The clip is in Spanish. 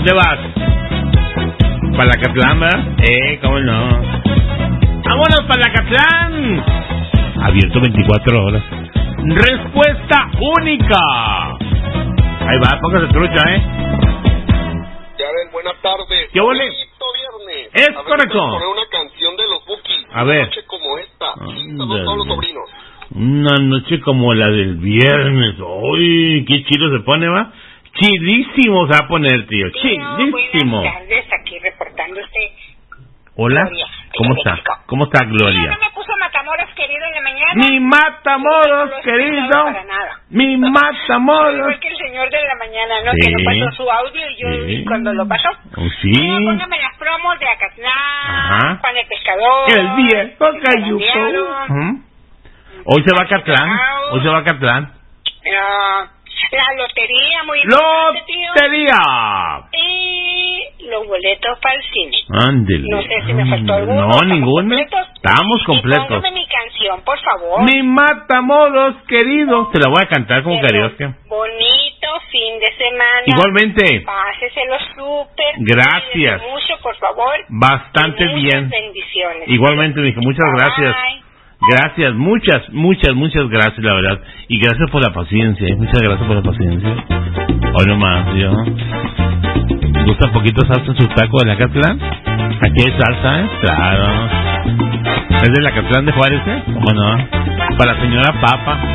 ¿Dónde vas? ¿Para Lacatlán, verdad? ¿Cómo no? ¡Vámonos para Lacatlán! Abierto 24 horas. Respuesta única. Ahí va, póngase trucha, Ya ven, buenas tardes. ¿Qué huele? Viernes. Es a ver, correcto. poner una canción de los Bukis. A ver. Una noche como esta. Saludos a todos los sobrinos. Una noche como la del viernes. ¡Uy! ¡Qué chido se pone, va! Chidísimo se va a poner, tío. Chidísimo. Buenas tardes, aquí reportándose. Hola. Gloria, ¿Cómo de está? México. ¿Cómo está, Gloria? ¿No me puso Matamoros querido en la mañana? Mi Matamoros, No lo he escuchado querido. para nada. Mi Matamoros. Igual que el señor de la mañana, ¿no? Sí. Que no pasó su audio y yo Sí. cuando lo pasó. Oh, sí. Póngame las promos de Acatlán, Ajá. Juan el Pescador. El viejo el Cayuco. Zarandeado, Hoy se va a Catlán. Hoy se va a Catlán. La lotería, muy importante, tío. ¡Lotería! Y los boletos para el cine. Ándele. No sé si me faltó alguno. No, ninguno. ¿Completos? Estamos completos. Y póngame mi canción, por favor. Mi Matamoros, querido. Te la voy a cantar como karaoke. Bonito fin de semana. Igualmente. Páseselo súper. Gracias. Cuídense mucho, por favor. Bastante Y muchas bien. bendiciones. Igualmente, dije, muchas Bye, gracias. bye. Gracias, muchas gracias, la verdad. Y gracias por la paciencia, muchas gracias por la paciencia. Hoy nomás, yo. ¿Gusta un poquito salsa en su taco de Lacatlán? Aquí hay salsa, Claro. ¿Es de Lacatlán de Juárez, ¿Cómo no? Para la señora Papa.